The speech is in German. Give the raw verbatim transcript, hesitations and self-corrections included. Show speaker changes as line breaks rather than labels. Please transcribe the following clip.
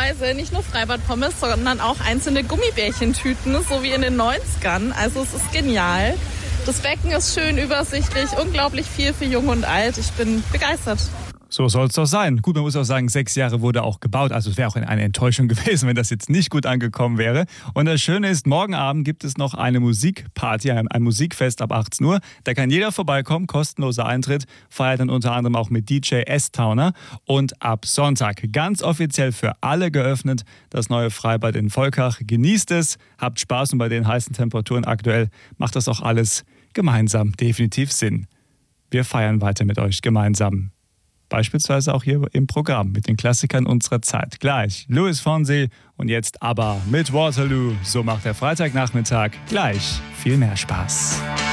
witzigerweise nicht nur Freibad-Pommes, sondern auch einzelne Gummibärchentüten, so wie in den neunzigern. Also es ist genial. Das Becken ist schön übersichtlich, unglaublich viel für Jung und Alt. Ich bin begeistert.
So soll es doch sein. Gut, man muss auch sagen, sechs Jahre wurde auch gebaut. Also es wäre auch eine Enttäuschung gewesen, wenn das jetzt nicht gut angekommen wäre. Und das Schöne ist, morgen Abend gibt es noch eine Musikparty, ein, ein Musikfest ab achtzehn Uhr. Da kann jeder vorbeikommen, kostenloser Eintritt. Feiert dann unter anderem auch mit D J S-Towner. Und ab Sonntag ganz offiziell für alle geöffnet das neue Freibad in Volkach. Genießt es, habt Spaß und bei den heißen Temperaturen aktuell macht das auch alles gemeinsam definitiv Sinn. Wir feiern weiter mit euch gemeinsam. Beispielsweise auch hier im Programm mit den Klassikern unserer Zeit. Gleich Louis Fonsi und jetzt ABBA mit Waterloo. So macht der Freitagnachmittag gleich viel mehr Spaß.